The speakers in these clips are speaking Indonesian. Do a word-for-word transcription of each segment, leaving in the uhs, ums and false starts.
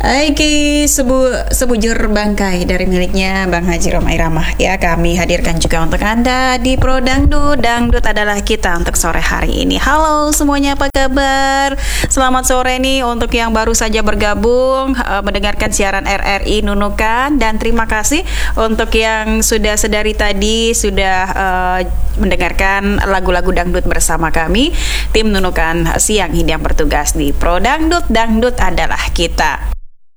Oke, sebu sebujur bangkai dari miliknya Bang Haji Roma Irama ya, kami hadirkan juga untuk Anda di Pro Dangdut. Dangdut adalah kita untuk sore hari ini. Halo semuanya, apa kabar? Selamat sore nih untuk yang baru saja bergabung uh, mendengarkan siaran R R I Nunukan, dan terima kasih untuk yang sudah sedari tadi sudah uh, mendengarkan lagu-lagu dangdut bersama kami tim Nunukan siang ini yang bertugas di Pro Dangdut. Dangdut adalah kita.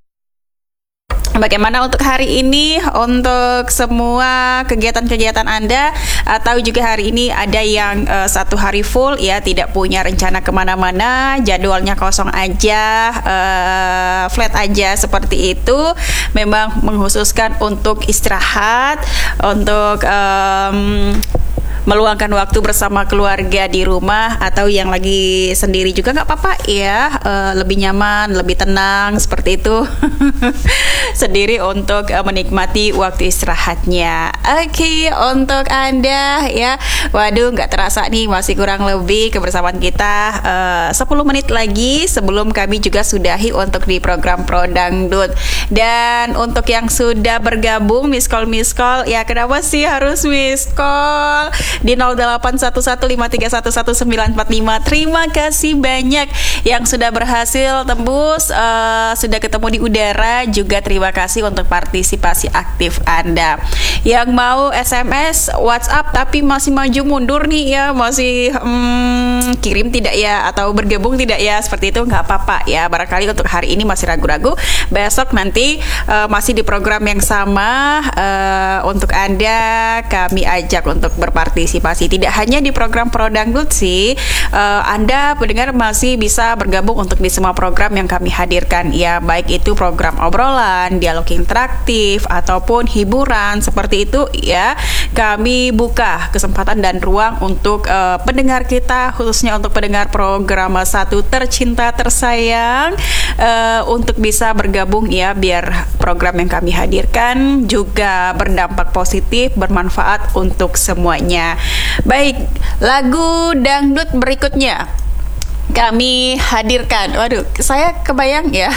Bagaimana untuk hari ini, untuk semua kegiatan-kegiatan Anda, atau juga hari ini ada yang uh, satu hari full ya, tidak punya rencana kemana-mana, jadwalnya kosong aja, uh, flat aja seperti itu, memang mengkhususkan untuk istirahat, untuk um, meluangkan waktu bersama keluarga di rumah, atau yang lagi sendiri juga nggak apa-apa ya, uh, lebih nyaman, lebih tenang seperti itu sendiri untuk uh, menikmati waktu istirahatnya. Oke, okay, untuk Anda ya, waduh nggak terasa nih masih kurang lebih kebersamaan kita uh, sepuluh menit lagi sebelum kami juga sudahi untuk di program Pro Dangdut. Dan untuk yang sudah bergabung, miss call miss call ya, kenapa sih harus miss call di nol delapan satu satu lima tiga satu satu sembilan empat lima. Terima kasih banyak yang sudah berhasil tembus, uh, sudah ketemu di udara. Juga terima kasih untuk partisipasi aktif Anda. Yang mau S M S, WhatsApp tapi masih maju mundur nih ya, masih hmm, kirim tidak ya, atau bergabung tidak ya, seperti itu nggak apa-apa ya. Barangkali untuk hari ini masih ragu-ragu, besok nanti uh, masih di program yang sama, uh, untuk Anda kami ajak untuk berpartisipasi. Tidak hanya di program Pro Dangdut sih, uh, Anda pendengar masih bisa bergabung untuk di semua program yang kami hadirkan ya, baik itu program obrolan, dialog interaktif, ataupun hiburan seperti itu ya. Kami buka kesempatan dan ruang untuk uh, pendengar kita, khususnya untuk pendengar program Satu Tercinta Tersayang, uh, untuk bisa bergabung ya, biar program yang kami hadirkan juga berdampak positif, bermanfaat untuk semuanya. Baik, lagu dangdut berikutnya kami hadirkan. Waduh, saya kebayang ya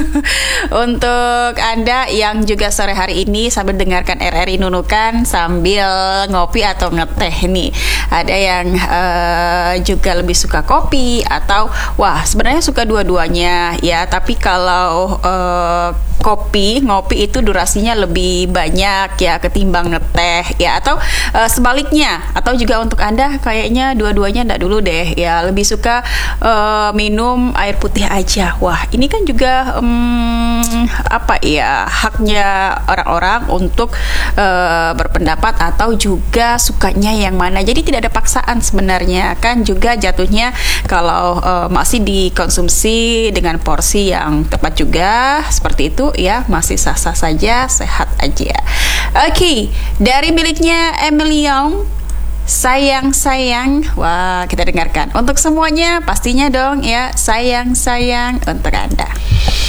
untuk Anda yang juga sore hari ini sambil dengarkan R R I Nunukan sambil ngopi atau ngeteh nih. Ada yang uh, juga lebih suka kopi, atau wah sebenarnya suka dua-duanya ya, tapi kalau uh, kopi, ngopi itu durasinya lebih banyak ya ketimbang ngeteh ya, atau uh, sebaliknya, atau juga untuk Anda kayaknya dua-duanya enggak dulu deh ya, lebih suka Uh, minum air putih aja. Wah, ini kan juga um, apa ya, haknya orang-orang untuk uh, berpendapat atau juga sukanya yang mana. Jadi tidak ada paksaan sebenarnya, kan juga jatuhnya kalau uh, masih dikonsumsi dengan porsi yang tepat juga seperti itu ya, masih sah-sah saja, sehat aja. Oke, okay, dari miliknya Emilion, sayang-sayang. Wah, kita dengarkan untuk semuanya pastinya dong ya, sayang-sayang untuk Anda.